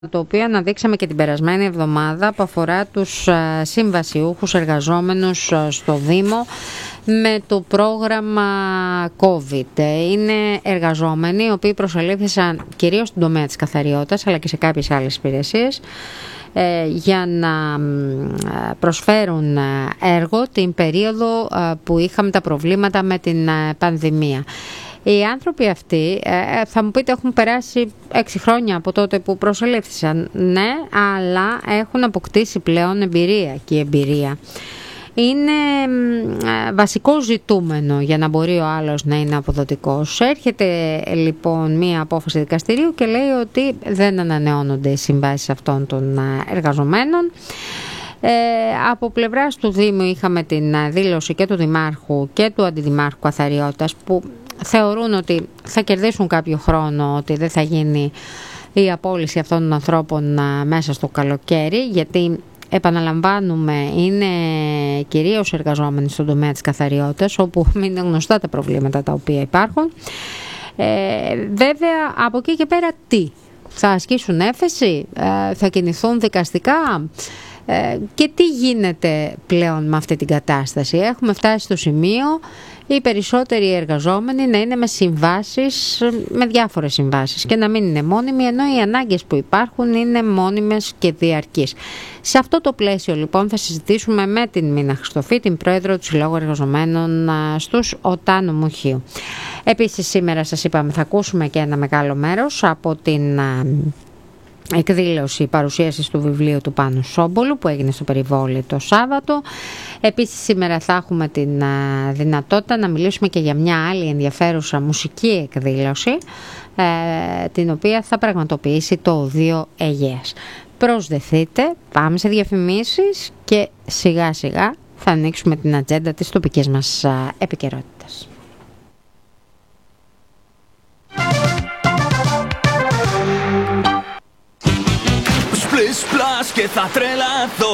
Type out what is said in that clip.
το οποίο αναδείξαμε και την περασμένη εβδομάδα, που αφορά τους συμβασιούχους εργαζόμενους στο Δήμο με το πρόγραμμα COVID. Είναι εργαζόμενοι οι οποίοι προσελήφθησαν κυρίως στον τομέα της καθαριότητας, αλλά και σε κάποιες άλλες υπηρεσίες, για να προσφέρουν έργο την περίοδο που είχαμε τα προβλήματα με την πανδημία. Οι άνθρωποι αυτοί, θα μου πείτε, έχουν περάσει 6 χρόνια από τότε που προσελήφθησαν. Ναι, αλλά έχουν αποκτήσει πλέον εμπειρία, και η εμπειρία είναι βασικό ζητούμενο για να μπορεί ο άλλος να είναι αποδοτικός. Έρχεται λοιπόν μία απόφαση δικαστηρίου και λέει ότι δεν ανανεώνονται οι συμβάσεις αυτών των εργαζομένων. Από πλευράς του Δήμου είχαμε την δήλωση και του Δημάρχου και του Αντιδημάρχου Καθαριότητας, που θεωρούν ότι θα κερδίσουν κάποιο χρόνο, ότι δεν θα γίνει η απόλυση αυτών των ανθρώπων μέσα στο καλοκαίρι, γιατί επαναλαμβάνουμε είναι κυρίως εργαζόμενοι στον τομέα της καθαριότητας, όπου είναι γνωστά τα προβλήματα τα οποία υπάρχουν. Βέβαια, από εκεί και πέρα τι? Θα ασκήσουν έφεση, θα κινηθούν δικαστικά? Και τι γίνεται πλέον με αυτή την κατάσταση? Έχουμε φτάσει στο σημείο οι περισσότεροι εργαζόμενοι να είναι με συμβάσεις, με διάφορες συμβάσεις, και να μην είναι μόνιμοι, ενώ οι ανάγκες που υπάρχουν είναι μόνιμες και διαρκείς. Σε αυτό το πλαίσιο λοιπόν θα συζητήσουμε με την Μίνα Χριστοφή, την πρόεδρο του Συλλόγου Εργαζομένων στους ΟΤΑ Νομοχείου. Επίσης σήμερα σας είπαμε θα ακούσουμε και ένα μεγάλο μέρος από την εκδήλωση παρουσίασης του βιβλίου του Πάνου Σόμπολου που έγινε στο Περιβόλι το Σάββατο. Επίσης σήμερα θα έχουμε την δυνατότητα να μιλήσουμε και για μια άλλη ενδιαφέρουσα μουσική εκδήλωση, την οποία θα πραγματοποιήσει το Οδείο Αιγαίας. Προσδεθείτε, πάμε σε διαφημίσεις και σιγά σιγά θα ανοίξουμε την ατζέντα της τοπικής μας επικαιρότητας. Σπλες πλάς και θα τρελαθώ.